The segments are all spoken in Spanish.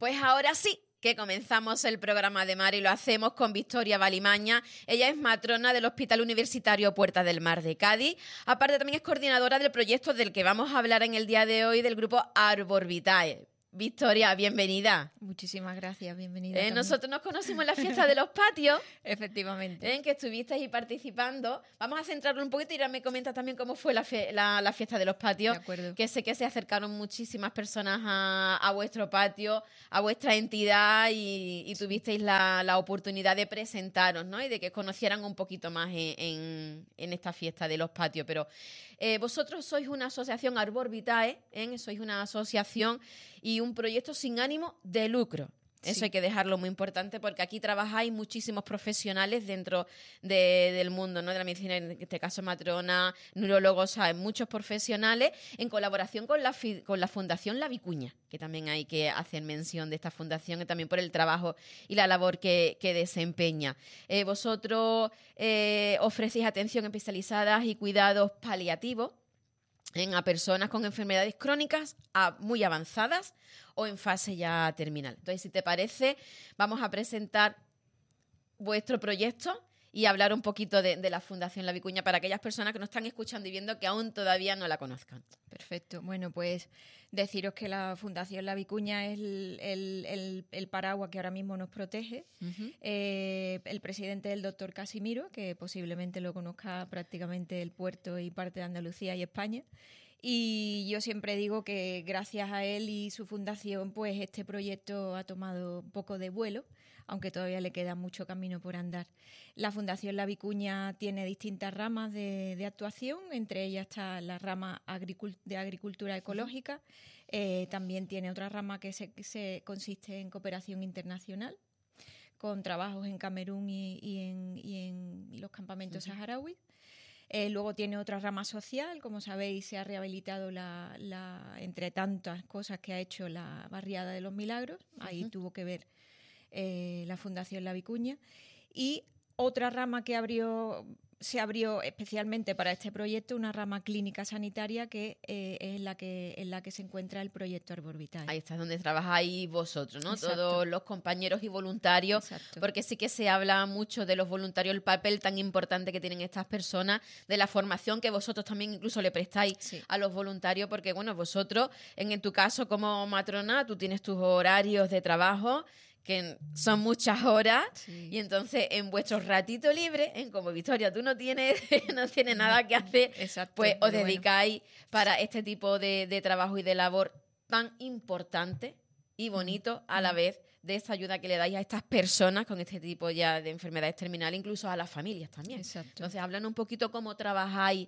Pues ahora sí que comenzamos el programa de mar y lo hacemos con Victoria Valimaña. Ella es matrona del Hospital Universitario Puerta del Mar de Cádiz. Aparte también es coordinadora del proyecto del que vamos a hablar en el día de hoy, del grupo Arbor Vitae. Victoria, bienvenida. Muchísimas gracias, bienvenida. Nosotros nos conocimos en la fiesta de los patios. Efectivamente. En que estuvisteis ahí participando. Vamos a centrarlo un poquito y ahora me comenta también cómo fue la fiesta de los patios. De acuerdo. Que sé que se acercaron muchísimas personas a vuestro patio, a vuestra entidad y tuvisteis la oportunidad de presentaros, ¿no? Y de que conocieran un poquito más en esta fiesta de los patios. Pero vosotros sois una asociación Arbor Vitae, sois una asociación y un proyecto sin ánimo de lucro. Eso sí. Hay que dejarlo muy importante porque aquí trabajáis muchísimos profesionales dentro del mundo, ¿no? De la medicina, en este caso matrona, neurólogos, ¿sabes? Muchos profesionales en colaboración con la Fundación La Vicuña, que también hay que hacer mención de esta fundación y también por el trabajo y la labor que desempeña. Vosotros ofrecéis atención especializada y cuidados paliativos a personas con enfermedades crónicas muy avanzadas o en fase ya terminal. Entonces, si te parece, vamos a presentar vuestro proyecto y hablar un poquito de la Fundación La Vicuña para aquellas personas que nos están escuchando y viendo que aún todavía no la conozcan. Perfecto. Bueno, pues deciros que la Fundación La Vicuña es el paraguas que ahora mismo nos protege. Uh-huh. El presidente es el doctor Casimiro, que posiblemente lo conozca prácticamente el puerto y parte de Andalucía y España. Y yo siempre digo que gracias a él y su fundación, pues este proyecto ha tomado un poco de vuelo, aunque todavía le queda mucho camino por andar. La Fundación La Vicuña tiene distintas ramas de actuación, entre ellas está la rama de agricultura ecológica, también tiene otra rama que se consiste en cooperación internacional, con trabajos en Camerún y en los campamentos saharauis. Luego tiene otra rama social, como sabéis se ha rehabilitado entre tantas cosas que ha hecho la barriada de los Milagros, ahí tuvo que ver la Fundación La Vicuña, y otra rama que se abrió especialmente para este proyecto, una rama clínica sanitaria que es en la que se encuentra el proyecto Arbor Vitae. Ahí está donde trabajáis vosotros, ¿no? Exacto. Todos los compañeros y voluntarios. Exacto. Porque sí que se habla mucho de los voluntarios, el papel tan importante que tienen estas personas, de la formación que vosotros también incluso le prestáis a los voluntarios, porque bueno, vosotros, en tu caso como matrona, tú tienes tus horarios de trabajo, que son muchas horas, y entonces en vuestro ratito libre, como Victoria, tú no tienes nada que hacer, pues os dedicáis para este tipo de trabajo y de labor tan importante y bonito a la vez de esta ayuda que le dais a estas personas con este tipo ya de enfermedades terminales, incluso a las familias también. Exacto. Entonces, hablan un poquito cómo trabajáis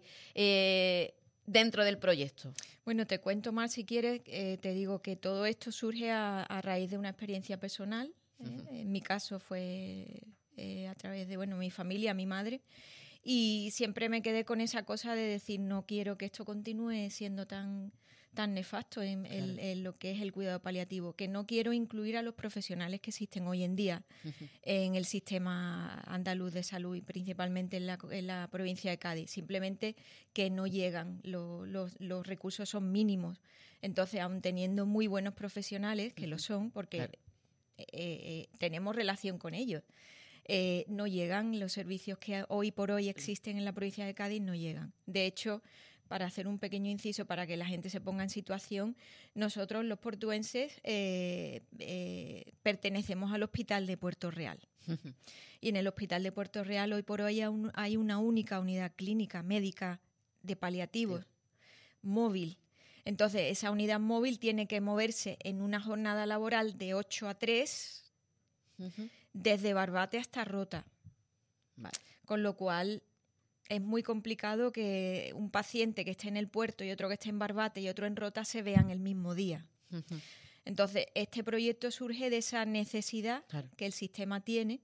dentro del proyecto. Bueno, te cuento más si quieres. Te digo que todo esto surge a raíz de una experiencia personal. En mi caso fue a través de mi familia, mi madre. Y siempre me quedé con esa cosa de decir, no quiero que esto continúe siendo tan nefasto en lo que es el cuidado paliativo, que no quiero incluir a los profesionales que existen hoy en día en el sistema andaluz de salud y principalmente en la provincia de Cádiz. Simplemente que no llegan, los recursos son mínimos. Entonces, aun teniendo muy buenos profesionales, que lo son, porque tenemos relación con ellos, no llegan, los servicios que hoy por hoy existen en la provincia de Cádiz no llegan. De hecho, para hacer un pequeño inciso para que la gente se ponga en situación, nosotros los portuenses pertenecemos al Hospital de Puerto Real. Y en el Hospital de Puerto Real hoy por hoy hay una única unidad clínica médica de paliativos móvil. Entonces, esa unidad móvil tiene que moverse en una jornada laboral de 8 a 3 desde Barbate hasta Rota. Vale. Con lo cual es muy complicado que un paciente que esté en el puerto y otro que esté en Barbate y otro en Rota se vean el mismo día. Entonces, este proyecto surge de esa necesidad que el sistema tiene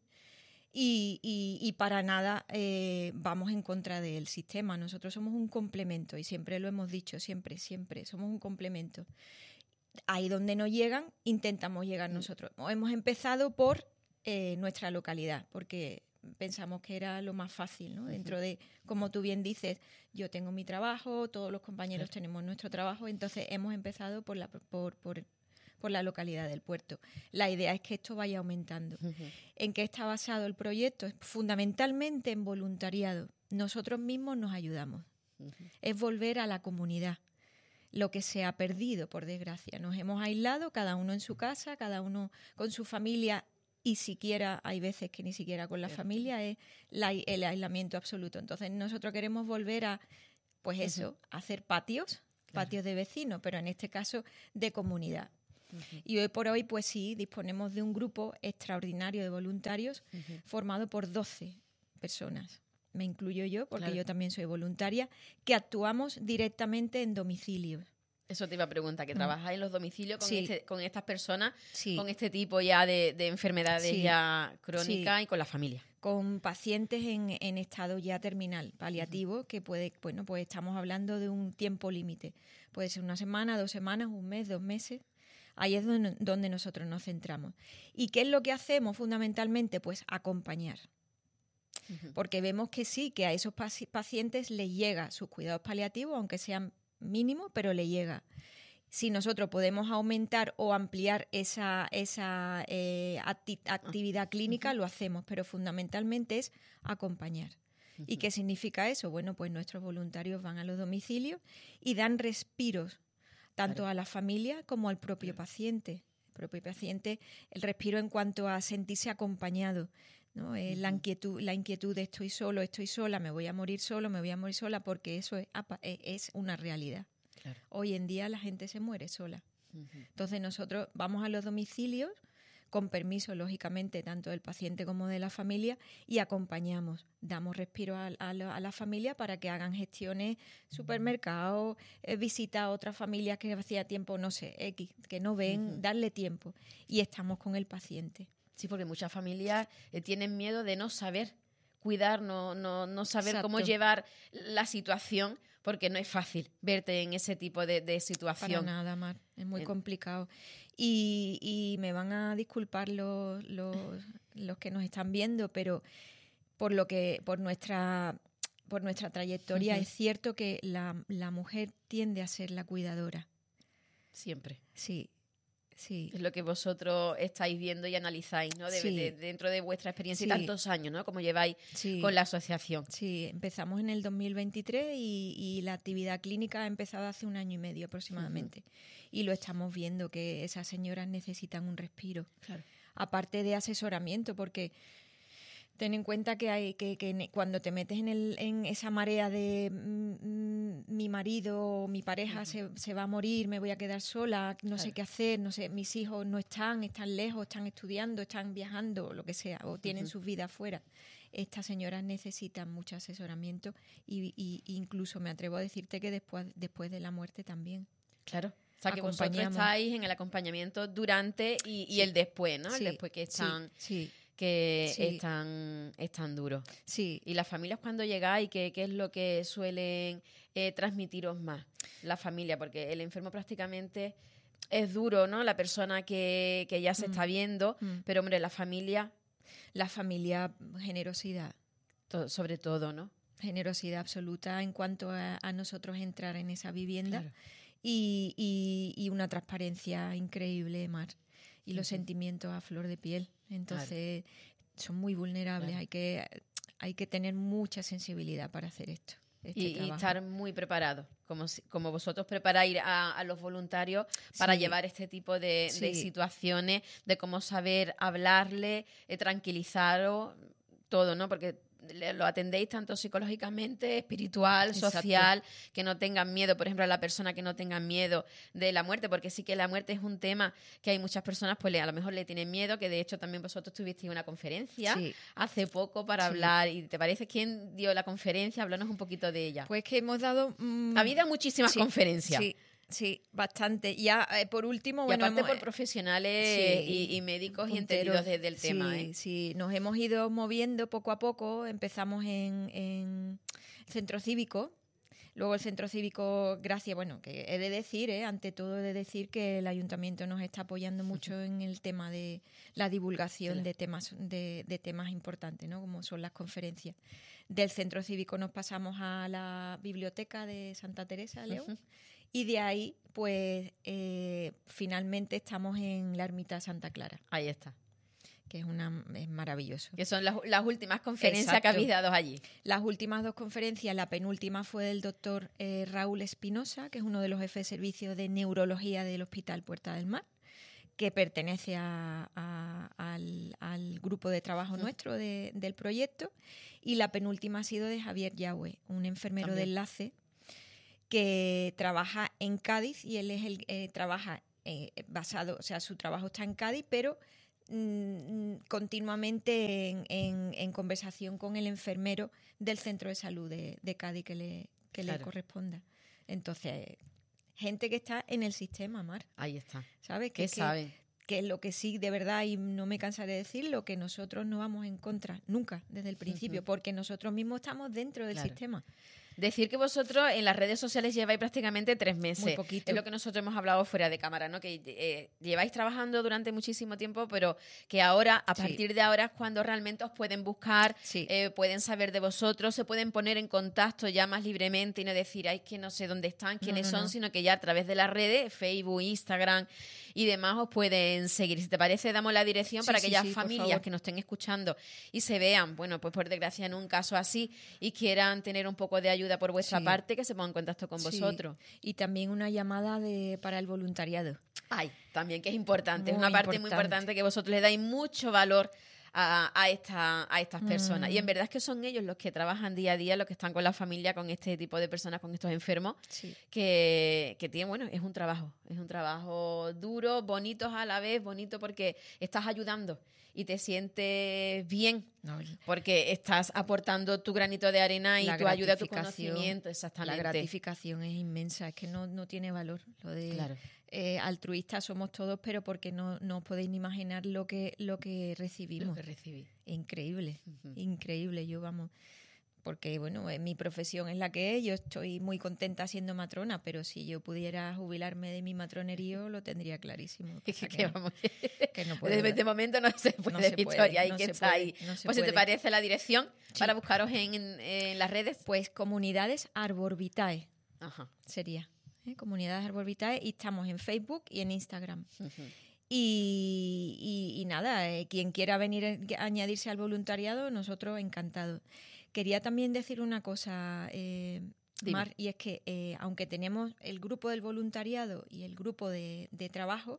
y para nada vamos en contra del sistema. Nosotros somos un complemento y siempre lo hemos dicho, siempre somos un complemento. Ahí donde no llegan, intentamos llegar nosotros. Hemos empezado por nuestra localidad, porque pensamos que era lo más fácil, ¿no? Dentro de, como tú bien dices, yo tengo mi trabajo, todos los compañeros tenemos nuestro trabajo, entonces hemos empezado por por la localidad del puerto. La idea es que esto vaya aumentando. Ujú. ¿En qué está basado el proyecto? Es fundamentalmente en voluntariado. Nosotros mismos nos ayudamos. Es volver a la comunidad, lo que se ha perdido, por desgracia. Nos hemos aislado, cada uno en su casa, cada uno con su familia, y siquiera, hay veces que ni siquiera con la familia, es el aislamiento absoluto. Entonces nosotros queremos volver a, pues eso, a hacer patios de vecinos, pero en este caso de comunidad. Y hoy por hoy, pues sí, disponemos de un grupo extraordinario de voluntarios formado por 12 personas. Me incluyo yo, porque yo también soy voluntaria, que actuamos directamente en domicilios. Eso te iba a preguntar, que trabajas en los domicilios con estas personas, Sí. con este tipo ya de enfermedades ya crónicas Sí. y con la familia. Con pacientes en estado ya terminal, paliativo, que puede, bueno, pues estamos hablando de un tiempo límite. Puede ser 1 semana, 2 semanas, 1 mes, 2 meses. Ahí es donde nosotros nos centramos. ¿Y qué es lo que hacemos fundamentalmente? Pues acompañar. Porque vemos que sí, que a esos pacientes les llega sus cuidados paliativos, aunque sean mínimos, pero les llega. Si nosotros podemos aumentar o ampliar esa actividad clínica, lo hacemos, pero fundamentalmente es acompañar. ¿Y qué significa eso? Bueno, pues nuestros voluntarios van a los domicilios y dan respiros tanto a la familia como al propio paciente. El propio paciente, el respiro en cuanto a sentirse acompañado, ¿no? La inquietud de estoy solo, estoy sola, me voy a morir solo, me voy a morir sola, porque eso es una realidad. Claro. Hoy en día la gente se muere sola. Entonces nosotros vamos a los domicilios, con permiso, lógicamente, tanto del paciente como de la familia, y acompañamos. Damos respiro a la familia para que hagan gestiones, supermercados, visitas a otras familias que hacía tiempo, no sé, X, que no ven, darle tiempo. Y estamos con el paciente. Sí, porque muchas familias tienen miedo de no saber cuidar, no saber Exacto. cómo llevar la situación, porque no es fácil verte en ese tipo de situación. Para nada, Mar, es muy complicado. Y me van a disculpar los que nos están viendo, pero por nuestra trayectoria es cierto que la mujer tiende a ser la cuidadora. Siempre. Sí. Sí. Es lo que vosotros estáis viendo y analizáis, ¿no? Dentro de vuestra experiencia y tantos años, ¿no? Como lleváis con la asociación. Sí, empezamos en el 2023 y la actividad clínica ha empezado hace 1 año y medio aproximadamente. Y lo estamos viendo, que esas señoras necesitan un respiro. Claro. Aparte de asesoramiento, porque ten en cuenta que hay que cuando te metes en esa marea de mi marido o mi pareja se va a morir, me voy a quedar sola, no sé qué hacer, no sé, mis hijos no están lejos, están estudiando, están viajando, lo que sea, o tienen sus vidas fuera. Estas señoras necesitan mucho asesoramiento y incluso me atrevo a decirte que después de la muerte también. Claro. O sea, que vosotros estáis en el acompañamiento durante y el después, ¿no? El después que están... es tan duro. Sí. ¿Y las familias cuando llegáis, qué es lo que suelen transmitiros más? La familia, porque el enfermo prácticamente es duro, ¿no? La persona que ya se está viendo, pero hombre, la familia... La familia, generosidad. Sobre todo, ¿no? Generosidad absoluta en cuanto a nosotros entrar en esa vivienda. Claro. Y una transparencia increíble, Mar. Y los sentimientos a flor de piel. Entonces, son muy vulnerables. Claro. Hay que tener mucha sensibilidad para hacer esto. Y estar muy preparados, como vosotros preparáis a los voluntarios para llevar este tipo de situaciones, de cómo saber hablarle, tranquilizaros, todo, ¿no? Porque lo atendéis tanto psicológicamente, espiritual, social, que no tengan miedo, por ejemplo, a la persona que no tenga miedo de la muerte, porque sí que la muerte es un tema que hay muchas personas, pues a lo mejor le tienen miedo, que de hecho también vosotros tuvisteis una conferencia hace poco para hablar, y ¿te parece quién dio la conferencia? Háblanos un poquito de ella. Pues que hemos dado... Ha habido muchísimas conferencias. Sí, bastante. Ya por último, y aparte por profesionales y médicos y entendidos del tema. Sí, nos hemos ido moviendo poco a poco. Empezamos en el centro cívico. Luego el centro cívico, gracias, que he de decir, ante todo he de decir que el ayuntamiento nos está apoyando mucho en el tema de la divulgación de temas importantes, ¿no? Como son las conferencias. Del centro cívico nos pasamos a la biblioteca de Santa Teresa de León. Y de ahí, pues, finalmente estamos en la Ermita Santa Clara. Ahí está. Que es maravilloso. Que son las últimas conferencias Exacto. que habéis dado allí. Las últimas 2 conferencias, la penúltima fue del doctor Raúl Espinosa, que es uno de los jefes de servicio de neurología del Hospital Puerta del Mar, que pertenece al grupo de trabajo nuestro del proyecto. Y la penúltima ha sido de Javier Yahweh, un enfermero También. de enlace que trabaja en Cádiz, y él es trabaja basado, o sea, su trabajo está en Cádiz, pero continuamente en conversación con el enfermero del centro de salud de Cádiz que le corresponda. Entonces, gente que está en el sistema, Mar. Ahí está. ¿Sabes? ¿Qué saben? Que lo que sí, de verdad, y no me cansaré de decirlo, que nosotros no vamos en contra, nunca, desde el principio, porque nosotros mismos estamos dentro del sistema. Decir que vosotros en las redes sociales lleváis prácticamente 3 meses. Muy poquito. Es lo que nosotros hemos hablado fuera de cámara, ¿no? Que lleváis trabajando durante muchísimo tiempo, pero que ahora, a partir de ahora, es cuando realmente os pueden buscar, pueden saber de vosotros, se pueden poner en contacto ya más libremente y no decir, ay, que no sé dónde están, quiénes son, sino que ya a través de las redes, Facebook, Instagram y demás, os pueden seguir. Si te parece, damos la dirección para aquellas familias que nos estén escuchando y se vean, bueno, pues por desgracia en un caso así y quieran tener un poco de ayuda por vuestra parte, que se pongan en contacto con vosotros. Y también una llamada para el voluntariado. Ay, también que es importante, es una parte muy importante que vosotros le dais mucho valor a estas personas. Y en verdad es que son ellos los que trabajan día a día, los que están con la familia, con este tipo de personas, con estos enfermos, que tienen, bueno, es un trabajo duro, bonito a la vez, bonito porque estás ayudando y te sientes bien, porque estás aportando tu granito de arena y tu ayuda, tu conocimiento. Exactamente. La gratificación es inmensa, es que no tiene valor. Lo de altruistas somos todos, pero porque no os podéis ni imaginar lo que recibimos. Lo que recibí. Increíble, increíble. Yo, vamos, porque bueno, mi profesión es la que es, yo estoy muy contenta siendo matrona, pero si yo pudiera jubilarme de mi matronerío lo tendría clarísimo. Que no puede. De momento no se puede, Victoria, hay que estar ahí. Pues si te parece la dirección para buscaros en las redes. Pues Comunidades Arbor Vitae sería. Comunidades Arbor Vitae, y estamos en Facebook y en Instagram. Y nada, quien quiera venir a añadirse al voluntariado, nosotros encantados. Quería también decir una cosa, Mar, y es que aunque tenemos el grupo del voluntariado y el grupo de trabajo,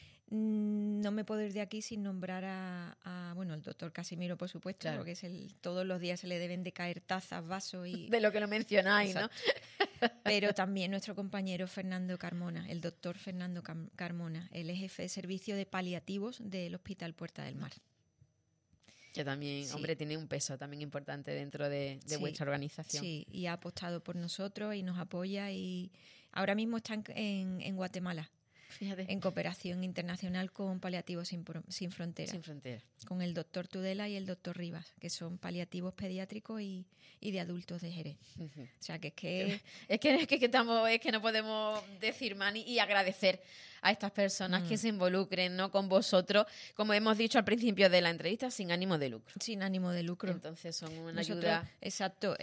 no me puedo ir de aquí sin nombrar bueno, el doctor Casimiro, por supuesto, porque todos los días se le deben de caer tazas, vasos y... De lo que lo mencionáis, ¿no? Pero también nuestro compañero Fernando Carmona, el doctor Fernando Carmona, el jefe de servicio de paliativos del Hospital Puerta del Mar. Que también, hombre, tiene un peso también importante dentro de vuestra organización. Sí, y ha apostado por nosotros y nos apoya, y ahora mismo está en Guatemala. Fíjate. En cooperación internacional con Paliativos Sin Fronteras. Sin Fronteras. Con el doctor Tudela y el doctor Rivas, que son paliativos pediátricos y de adultos de Jerez. O sea, que es que no podemos decir más y agradecer a estas personas que se involucren, ¿no?, con vosotros, como hemos dicho al principio de la entrevista, sin ánimo de lucro. Sin ánimo de lucro. Entonces son una ayuda. Exacto.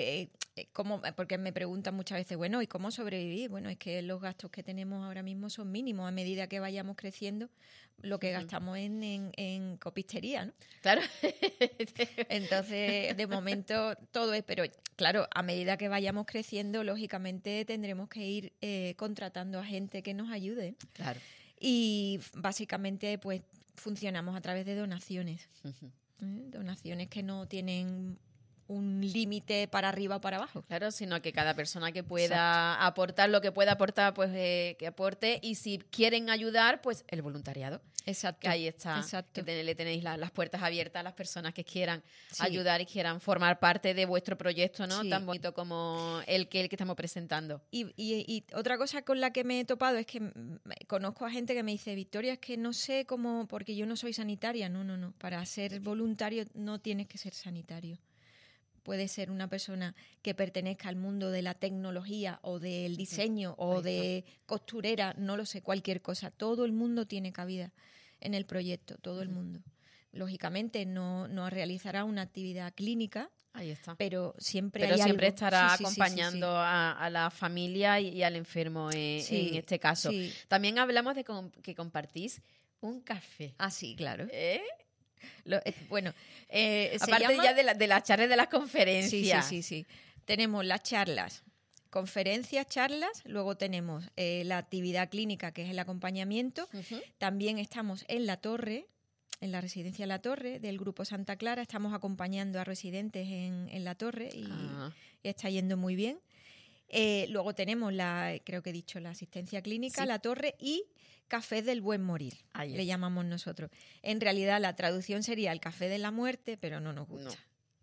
Porque me preguntan muchas veces, bueno, ¿y cómo sobrevivir? Bueno, es que los gastos que tenemos ahora mismo son mínimos. A medida que vayamos creciendo, lo que gastamos en copistería, ¿no? Claro. Entonces, de momento, todo es... Pero, claro, a medida que vayamos creciendo, lógicamente tendremos que ir contratando a gente que nos ayude. Claro. Y básicamente, pues, funcionamos a través de donaciones. Donaciones que no tienen un límite para arriba o para abajo. Claro, sino que cada persona que pueda aportar lo que pueda aportar, pues que aporte. Y si quieren ayudar, pues el voluntariado. Exacto. Que ahí está. Exacto. Que le tenéis las puertas abiertas a las personas que quieran ayudar y quieran formar parte de vuestro proyecto, ¿no? Tan bonito como el que estamos presentando. Y otra cosa con la que me he topado es que conozco a gente que me dice, Victoria, es que no sé cómo, porque yo no soy sanitaria. No. Para ser voluntario no tienes que ser sanitario. Puede ser una persona que pertenezca al mundo de la tecnología o del diseño o de costurera, no lo sé, cualquier cosa. Todo el mundo tiene cabida en el proyecto, todo el mundo. Lógicamente no realizará una actividad clínica, Ahí está. Pero siempre Pero hay siempre algo. estará Sí, acompañando a la familia y al enfermo en este caso. Sí. También hablamos de que compartís un café. Ah, sí, claro. ¿Eh? Bueno, Aparte ya de las charlas de las conferencias. Sí. Tenemos las charlas, conferencias, charlas, luego tenemos la actividad clínica, que es el acompañamiento. Uh-huh. También estamos en La Torre, en la residencia La Torre del Grupo Santa Clara. Estamos acompañando a residentes en La Torre y está yendo muy bien. Luego tenemos creo que he dicho, la asistencia clínica, sí. La Torre y Café del Buen Morir, le llamamos nosotros. En realidad la traducción sería el Café de la Muerte, pero no nos gusta.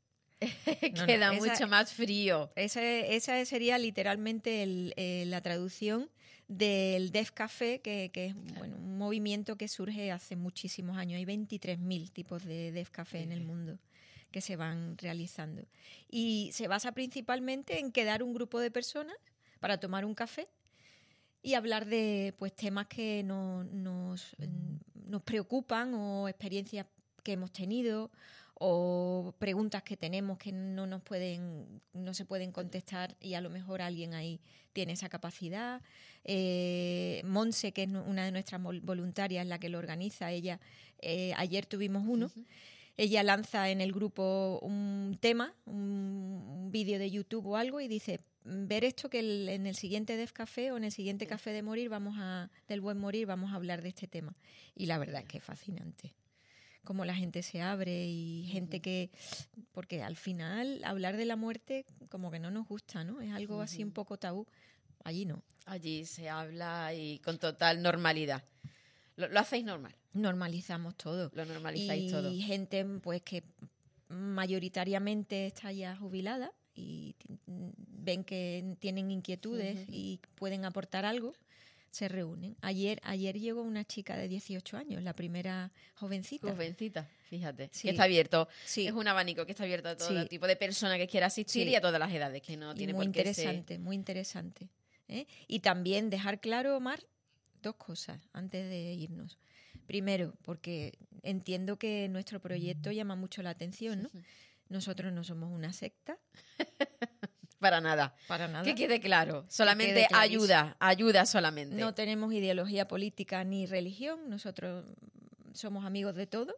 Queda mucho más frío. Esa sería literalmente la traducción del Def Café, que es un movimiento que surge hace muchísimos años. Hay 23.000 tipos de Def Café en el mundo que se van realizando. Y se basa principalmente en quedar un grupo de personas para tomar un café y hablar de temas que nos preocupan, o experiencias que hemos tenido, o preguntas que tenemos que no se pueden contestar, y a lo mejor alguien ahí tiene esa capacidad. Monse, que es una de nuestras voluntarias, la que lo organiza, ella ayer tuvimos uno. Uh-huh. Ella lanza en el grupo un tema, un vídeo de YouTube o algo, y dice: ver esto, que en el siguiente Def Café o en el siguiente Café de Morir del Buen Morir vamos a hablar de este tema. Y la verdad es que es fascinante cómo la gente se abre, y gente que... Porque al final hablar de la muerte como que no nos gusta, ¿no? Es algo así un poco tabú. Allí no. Allí se habla y con total normalidad. Lo hacéis normal. Normalizamos todo. Lo normalizáis todo. Y gente que mayoritariamente está ya jubilada y ven que tienen inquietudes y pueden aportar algo, se reúnen. Ayer llegó una chica de 18 años, la primera jovencita. Jovencita, fíjate. Sí. Que está abierto. Sí. Es un abanico que está abierto a todo tipo de persona que quiera asistir y a todas las edades, que no tiene por qué ser... Muy interesante. Y también dejar claro, Omar, 2 cosas antes de irnos. Primero, porque entiendo que nuestro proyecto llama mucho la atención, ¿no? Nosotros no somos una secta. Para nada. Que quede claro. Solamente ayuda solamente. No tenemos ideología política ni religión. Nosotros somos amigos de todo.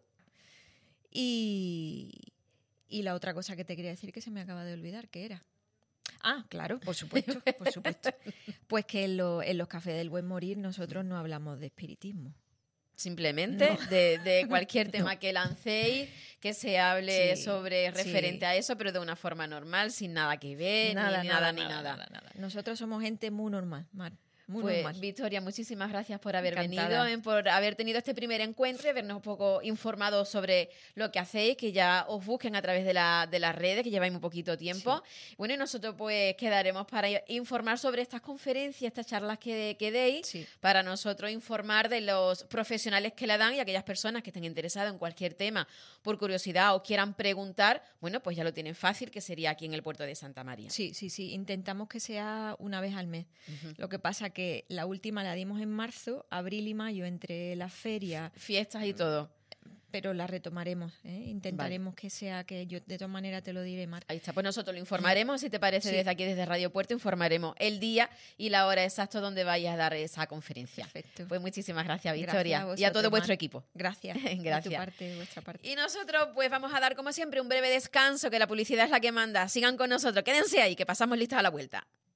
Y la otra cosa que te quería decir, que se me acaba de olvidar, ¿qué era? Ah, claro, por supuesto. Pues que en los cafés del Buen Morir nosotros no hablamos de espiritismo. Simplemente de cualquier tema que lancéis, que se hable sobre referente a eso, pero de una forma normal, sin nada que ver, nada. Nosotros somos gente muy normal, Mar. Pues, Victoria, muchísimas gracias por haber venido, por haber tenido este primer encuentro y habernos un poco informado sobre lo que hacéis, que ya os busquen a través de las redes, que lleváis muy poquito tiempo. Sí. Bueno, y nosotros pues quedaremos para informar sobre estas conferencias, estas charlas que deis, para nosotros informar de los profesionales que la dan, y aquellas personas que estén interesadas en cualquier tema, por curiosidad o quieran preguntar, bueno, pues ya lo tienen fácil, que sería aquí en el puerto de Santa María. Sí. Intentamos que sea una vez al mes. Lo que pasa que la última la dimos en marzo, abril y mayo, entre las ferias, fiestas y todo. Pero la retomaremos, intentaremos que sea, que yo de todas maneras te lo diré, Mar. Ahí está, pues nosotros lo informaremos, si te parece, desde aquí, desde Radio Puerto, informaremos el día y la hora exacta donde vayas a dar esa conferencia. Perfecto. Pues muchísimas gracias, Victoria, gracias a vosotros, y a todo vuestro equipo. Gracias. Gracias. De vuestra parte. Y nosotros pues vamos a dar, como siempre, un breve descanso, que la publicidad es la que manda. Sigan con nosotros, quédense ahí, que pasamos listas a la vuelta.